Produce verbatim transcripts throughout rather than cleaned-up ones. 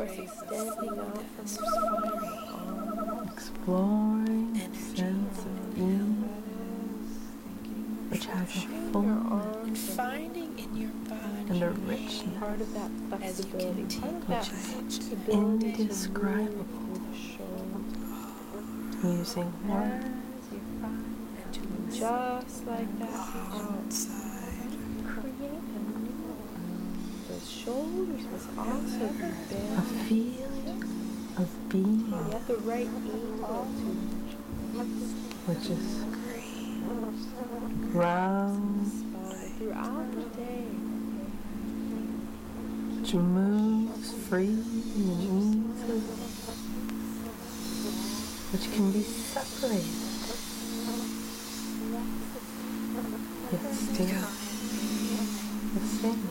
course, extending out from your spinal arm, exploring the sense of being, which has a fullness and finding in your body and a richness, part of that flexibility, part of that ability indescribable, to move through the shoulders. using words, just like that outside. Create the shoulders must also be a bent, feeling of being, at the right angle to which is round, spine throughout the day. which moves freely and easily, which can be separated, yet still the same.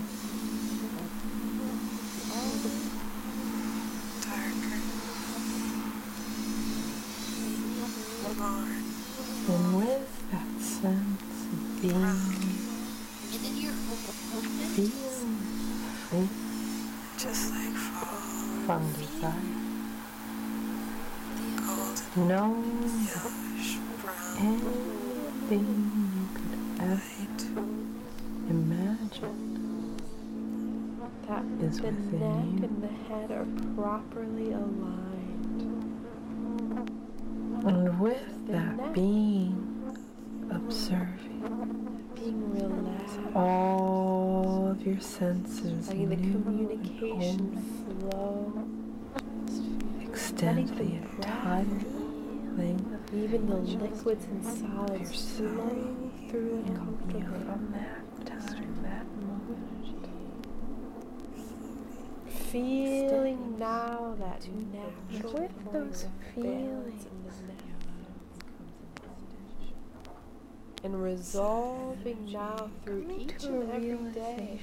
And with that sense of being, feel free just like fall, from desire, knowing that anything you could ever imagine That is the within neck you. and the head are properly aligned. And with The that neck being, observing being relaxed, all of your senses, letting the new communication and old, flow, extend the entire length even the liquids and solids flow through it comfortably. from that time, that moment. Feeling now that natural With those feelings in the neck. And resolving now through each and every day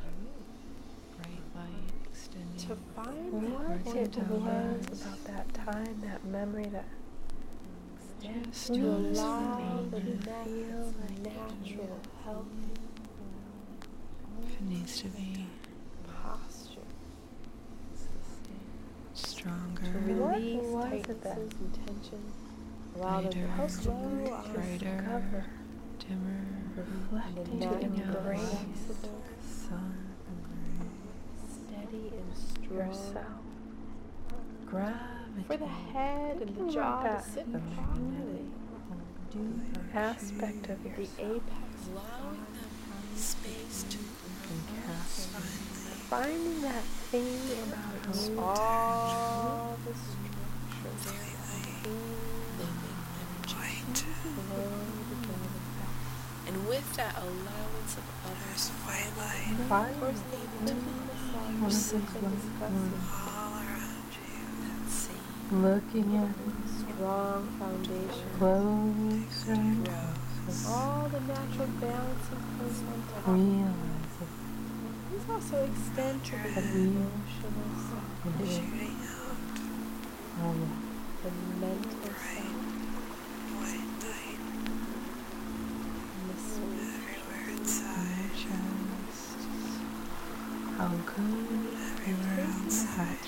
to find what it was about that time, that memory, that to allow the neck natural, healthy it needs to be posture, stronger, to release What was it tightnesses and tension, allow them to Lighter, flow out, brighter, discover, dimmer, reflecting the in neck your brain, flexible, sun, steady and strong. yourself, gravity, For the head and the Thinking jaw about to sit the properly. aspect of The yourself, apex. space to and cast, Finding that thing about you. All the structure. and with that allowance of others, white light find Of course, the What's intimacy this and one? discussing all around you that same looking at it strong foundation. closer and closer, All the natural balancing points on top. realizing These also extend to the That we emotional side, shooting out all of the mental side, white light and the spiritual. everywhere inside, chest, how good everywhere outside,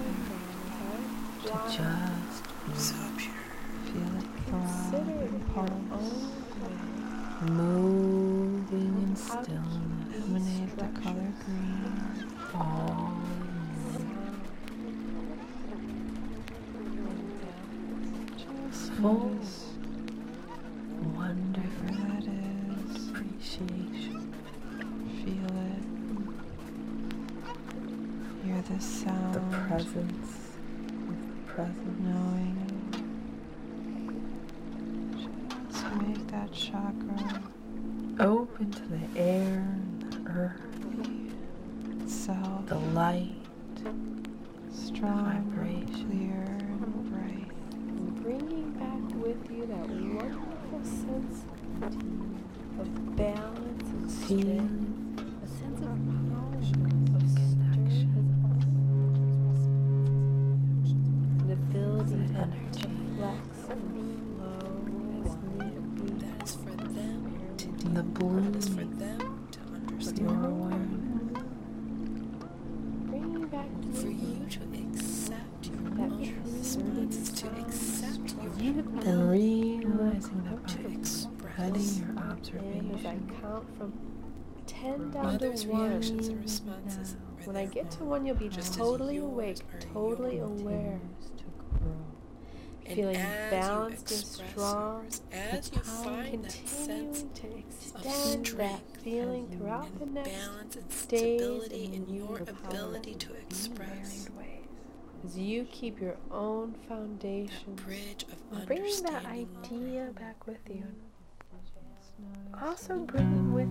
to just be, so pure, feel it Consider throb it and your pulse, own way. moving in How to stillness, keep emanate the structure, color green, all in just full notice wonderful whatever that is, appreciation, feel it, hear the sound, the presence of the present, knowing, just make that chakra open to the air and the earth, itself the light, strong, vibration. clear, and bright. And bringing back with you that wonderful sense of balance and strength, feeling a sense of power, of connection, strength, an ability the to energy, flex and flow as need be. That is for them to do. and the bloom That is for them to of understand. your awareness, Bringing back back For with you to accept your that own responses, to accept your you And ability realizing the to body, express letting your in as I observation count from ten down to others' one. reactions and responses. Are When I their get to own, one, you'll be just as totally yours awake, are totally yours. aware, to grow. And feeling as balanced you and express strong, yours, as you find that sense continuing to of extend that strength feeling throughout the and next balance and days stability and in your years ability to express, ways. As you keep your own foundation, that bridge of bringing that understanding will idea grow. back with you. Also bringing with